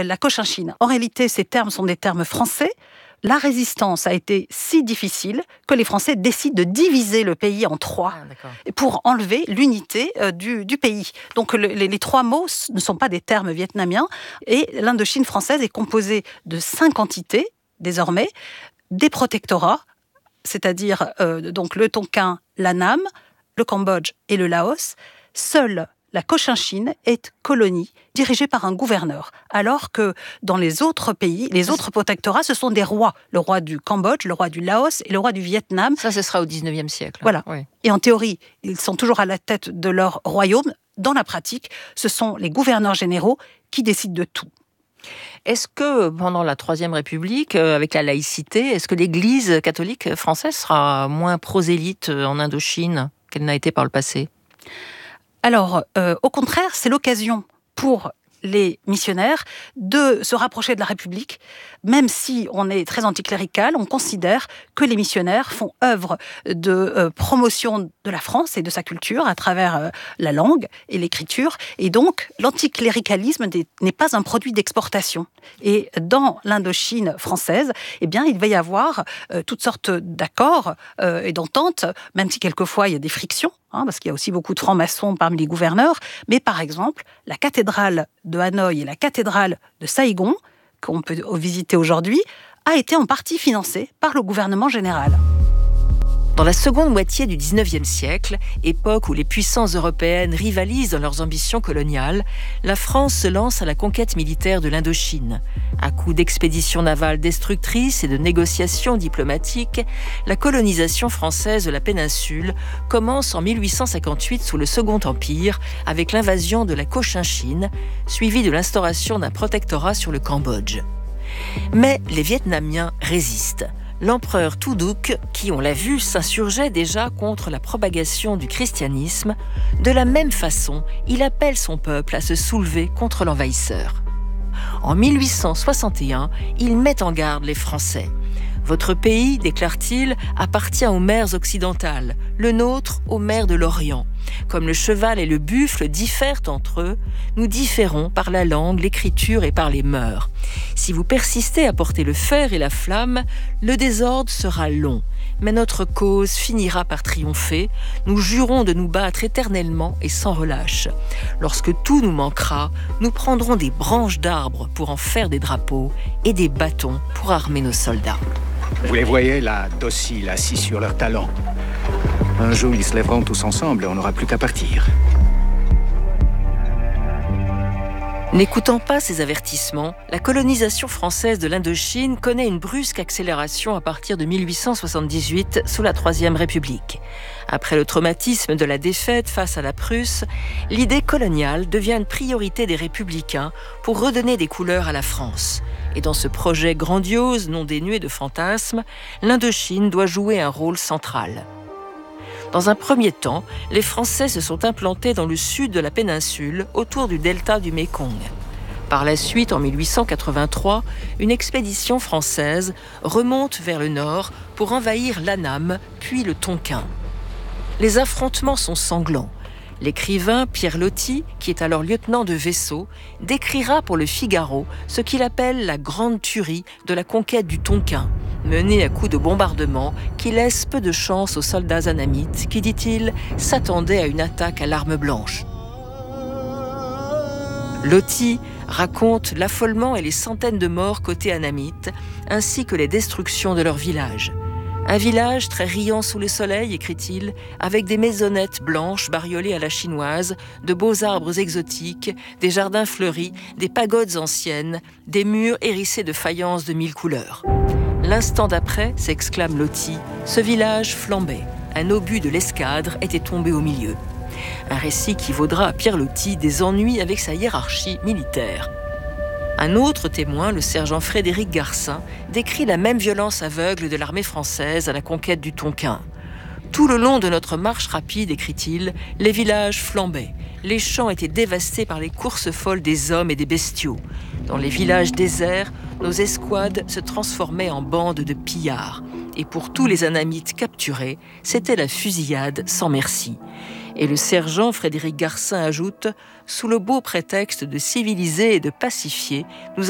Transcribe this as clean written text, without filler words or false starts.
la Cochinchine. En réalité, ces termes sont des termes français. La résistance a été si difficile que les Français décident de diviser le pays en 3 pour enlever l'unité du pays. Donc les 3 mots ne sont pas des termes vietnamiens et l'Indochine française est composée de 5 entités désormais, des protectorats, c'est-à-dire donc le Tonkin, l'Annam, le Cambodge et le Laos. Seule la Cochinchine est colonie dirigée par un gouverneur, alors que dans les autres pays, les autres protectorats, ce sont des rois. Le roi du Cambodge, le roi du Laos et le roi du Vietnam. Ça, ce sera au XIXe siècle. Voilà. Oui. Et en théorie, ils sont toujours à la tête de leur royaume. Dans la pratique, ce sont les gouverneurs généraux qui décident de tout. Est-ce que pendant la Troisième République, avec la laïcité, est-ce que l'Église catholique française sera moins prosélyte en Indochine qu'elle n'a été par le passé ? Alors, au contraire, c'est l'occasion pour les missionnaires de se rapprocher de la République. Même si on est très anticlérical, on considère que les missionnaires font œuvre de promotion de la France et de sa culture à travers la langue et l'écriture. Et donc, l'anticléricalisme n'est pas un produit d'exportation. Et dans l'Indochine française, eh bien, il va y avoir toutes sortes d'accords et d'ententes, même si quelquefois il y a des frictions, parce qu'il y a aussi beaucoup de francs-maçons parmi les gouverneurs. Mais par exemple, la cathédrale de Hanoï et la cathédrale de Saïgon, qu'on peut visiter aujourd'hui, a été en partie financée par le gouvernement général. Dans la seconde moitié du XIXe siècle, époque où les puissances européennes rivalisent dans leurs ambitions coloniales, la France se lance à la conquête militaire de l'Indochine. À coup d'expéditions navales destructrices et de négociations diplomatiques, la colonisation française de la péninsule commence en 1858 sous le Second Empire avec l'invasion de la Cochinchine, suivie de l'instauration d'un protectorat sur le Cambodge. Mais les Vietnamiens résistent. L'empereur Thu Duc, qui, on l'a vu, s'insurgeait déjà contre la propagation du christianisme, de la même façon, il appelle son peuple à se soulever contre l'envahisseur. En 1861, il met en garde les Français. « Votre pays, déclare-t-il, appartient aux mers occidentales, le nôtre aux mers de l'Orient. Comme le cheval et le buffle diffèrent entre eux, nous différons par la langue, l'écriture et par les mœurs. Si vous persistez à porter le fer et la flamme, le désordre sera long. Mais notre cause finira par triompher. Nous jurons de nous battre éternellement et sans relâche. Lorsque tout nous manquera, nous prendrons des branches d'arbres pour en faire des drapeaux et des bâtons pour armer nos soldats. » Vous les voyez là, dociles, assis sur leurs talons. Un jour, ils se lèveront tous ensemble et on n'aura plus qu'à partir. N'écoutant pas ces avertissements, la colonisation française de l'Indochine connaît une brusque accélération à partir de 1878 sous la Troisième République. Après le traumatisme de la défaite face à la Prusse, l'idée coloniale devient une priorité des républicains pour redonner des couleurs à la France. Et dans ce projet grandiose, non dénué de fantasmes, l'Indochine doit jouer un rôle central. Dans un premier temps, les Français se sont implantés dans le sud de la péninsule, autour du delta du Mékong. Par la suite, en 1883, une expédition française remonte vers le nord pour envahir l'Annam, puis le Tonkin. Les affrontements sont sanglants. L'écrivain Pierre Loti, qui est alors lieutenant de vaisseau, décrira pour le Figaro ce qu'il appelle la grande tuerie de la conquête du Tonkin, menée à coups de bombardement qui laisse peu de chance aux soldats annamites qui, dit-il, s'attendaient à une attaque à l'arme blanche. Loti raconte l'affolement et les centaines de morts côté annamite, ainsi que les destructions de leur village. Un village très riant sous le soleil, écrit-il, avec des maisonnettes blanches bariolées à la chinoise, de beaux arbres exotiques, des jardins fleuris, des pagodes anciennes, des murs hérissés de faïences de 1000 couleurs. L'instant d'après, s'exclame Loti, ce village flambait. Un obus de l'escadre était tombé au milieu. Un récit qui vaudra à Pierre Loti des ennuis avec sa hiérarchie militaire. Un autre témoin, le sergent Frédéric Garcin, décrit la même violence aveugle de l'armée française à la conquête du Tonkin. Tout le long de notre marche rapide, écrit-il, les villages flambaient. Les champs étaient dévastés par les courses folles des hommes et des bestiaux. Dans les villages déserts, nos escouades se transformaient en bandes de pillards. Et pour tous les annamites capturés, c'était la fusillade sans merci. Et le sergent Frédéric Garcin ajoute « Sous le beau prétexte de civiliser et de pacifier, nous